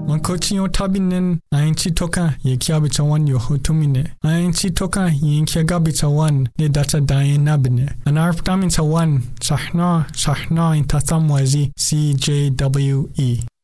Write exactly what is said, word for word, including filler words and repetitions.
Man coaching your tabinen, I ain't toka, ye kiabita one your hotumine. I ain't toka, ye in kiagabita one, ne data diane nabine. An arptaminta one, Sahna, Sahna in Tatamwazi, C J W E.